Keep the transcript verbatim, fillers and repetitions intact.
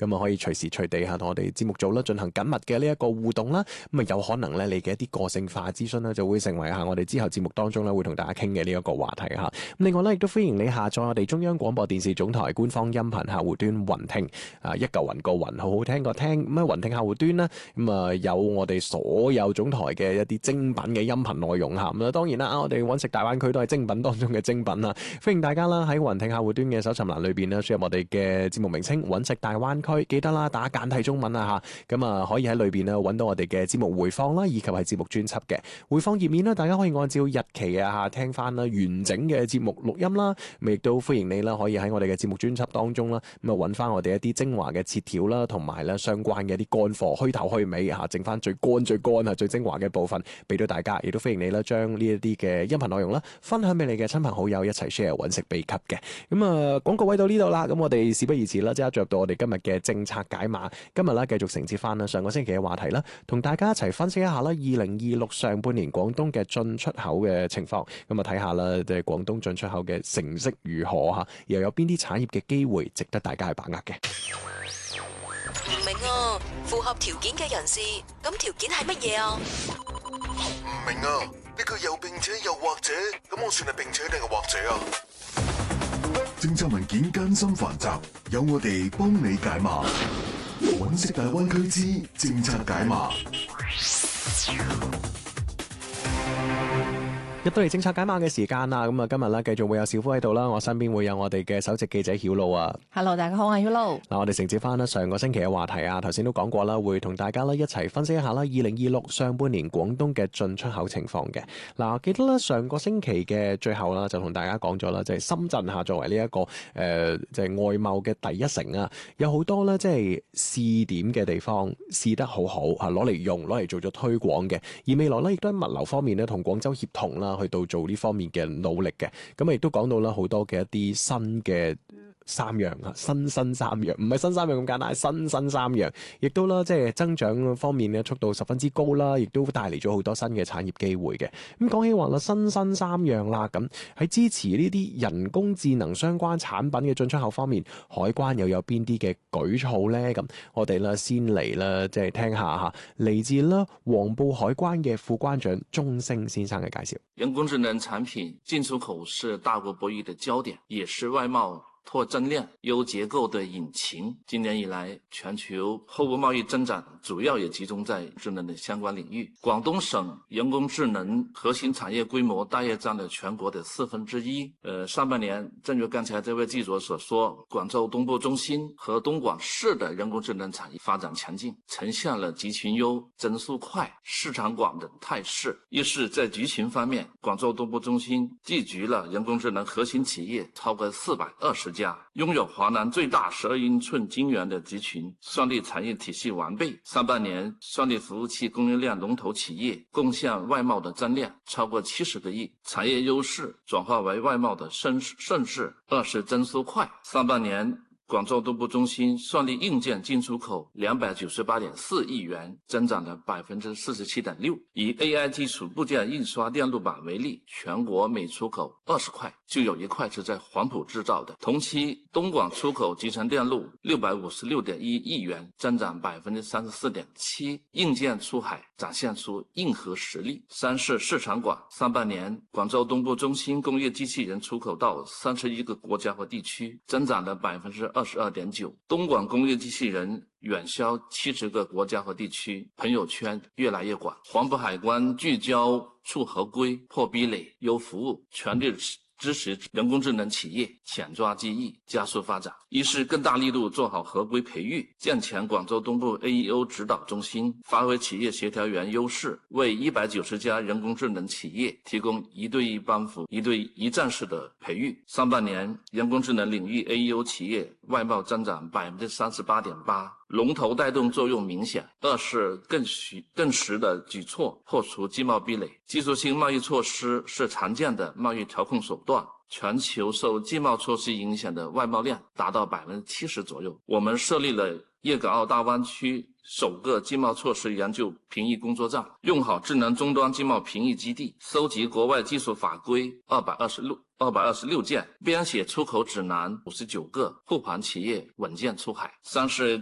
咁啊可以隨時隨地嚇同我哋節目組啦進行緊密嘅呢一個互動啦。咁啊有可能咧你嘅一啲個性化諮詢咧就會成為嚇我哋之後節目當中咧會同大家傾嘅呢一個話題嚇。咁另外咧亦都歡迎你下載我哋中央廣播電視總台官方音頻客戶端雲聽啊，一嚿雲個雲，好好聽個聽。咁啊雲聽客戶端啦，咁啊有我哋所有總台嘅一啲精品嘅音頻內容嚇。咁啊當然啦，我哋揾食大灣區都係精品當中嘅精品啦。歡迎大家啦喺雲聽客戶端嘅搜尋欄裏邊咧輸入我哋嘅節目名稱揾食大灣區，記得啦打簡體中文啊嚇。咁啊可以喺裏邊咧揾到我哋嘅節目回放啦，以及係節目專輯嘅回放頁面啦，大家可以按照日期啊嚇聽翻啦完整嘅節目錄音啦。咁亦都歡迎你啦，可以喺我哋嘅節目專輯當中啦，咁啊揾翻我哋一啲精華嘅切條啦，同埋咧相關嘅一啲乾貨，虛頭虛尾嚇，剩翻最乾最乾啊最精華嘅部分俾到大家。亦都歡迎你啦，將呢一啲嘅音頻內容啦分享俾你嘅親朋好友一齊 share 揾食秘笈嘅。咁啊廣告位到呢度啦，咁我哋事不宜遲啦，即刻進入到我哋今日嘅政策解碼。今日咧繼續承接翻啦上個星期嘅話題啦，同大家一齊分析一下啦二零二六上半年廣東嘅進出口嘅情況。咁啊睇下啦，即係廣東進出口嘅成績如何嚇，又有邊啲產業嘅機會值得大家去把握嘅。 唔明啊，符合條件嘅人士，咁條件係乜嘢啊？ 唔明啊，呢個又並且又或者，咁我算係並且定係或者啊？ 政策文件艱辛繁雜，有我哋幫你解碼。揾食大灣區之政策解碼。 入到嚟政策解碼嘅時間啦，咁啊今日咧繼續會有小夫喺度啦，我身邊會有我哋嘅首席記者曉露啊。 Hello， 大家好，我係曉露。 嗱，我哋承接翻啦上個星期嘅話題啊，頭先都講過啦，會同大家咧一齊分析一下啦二零二六上半年廣東嘅進出口情況嘅。嗱，我記得咧上個星期嘅最後啦，就同大家講咗啦，就係深圳嚇作為呢一個誒就係外貿嘅第一城啊，有好多咧即係試點嘅地方，試得好好嚇，攞嚟用，攞嚟做咗推廣嘅。而未來咧亦都喺物流方面咧同廣州協同啦。去到做呢方面嘅努力嘅，咁啊亦都講到啦好多嘅一啲新嘅三樣啊，新新三樣，唔係新三樣咁簡單，係新新三樣，亦都啦即係增長方面嘅速度十分之高啦，亦都帶嚟咗好多新嘅產業機會嘅。咁講起話啦，新新三樣啦，咁喺支持呢啲人工智能相關產品嘅進出口方面，海關又有邊啲嘅舉措咧？咁我哋啦先嚟啦，即係聽下吓嚟自啦黃埔海關嘅副關長鐘聲先生嘅介紹。 人工智能產品進出口是大國博弈的焦點，也是外貿拓增量優結構的引擎。今年以來，全球貨物貿易增長主要也集中在智能的相關領域。廣東省人工智能核心產業規模大約佔了全國的四分之一。呃，上半年，正如剛才這位記者所說，廣州東部中心和東莞市的人工智能產業發展強勁，呈現了集群優、增速快、市場廣的態勢。一是在集群方面，廣州東部中心聚集了人工智能核心企業超過四百二十家，擁有華南最大十二英寸晶圓的集群，算力產業體系完備。上半年，算力服務器供應鏈龍頭企業貢獻外貿的增量超過七十個億，產業優勢轉化為外貿的盛盛勢。二是增速快，上半年廣州東部中心算力硬件進出口兩百九十八點四億元，增長了百分之四十七點六。以 A I 基礎部件印刷電路板為例，全國每出口二十塊就有一塊是在黃埔製造的。同期，東莞出口集成電路六百五十六點一億元，增長百分之三十四點七。硬件出海展現出硬核實力。三是市場廣，上半年廣州東部中心工業機器人出口到三十一個國家和地區，增長了百分之二十二點九。東莞工業機器人遠銷七十個國家和地區，朋友圈越來越廣。黃埔海關聚焦促合規、破壁壘、優服務，全力支持人工智能企業搶抓機遇，加速發展。一是更大力度做好合規培育，健全廣州東部 A E O 指導中心，發揮企業協調員優勢，為一百九十家人工智能企業提供一對一幫扶、一對一站式的培育。上半年，人工智能領域 A E O 企業外貿增長百分之三十八點八，龍頭帶動作用明顯。二是更實更實的舉措，破除經貿壁壘。技術性貿易措施是常見的貿易調控手段。全球受經貿措施影響的外貿量達到百分之七十左右。我們設立了粵港澳大灣區首個經貿措施研究評議工作站，用好智能終端經貿評議基地，搜集國外技術法規二百二十六二百二十六件，編寫出口指南五十九個，護盤企業穩健出海。三是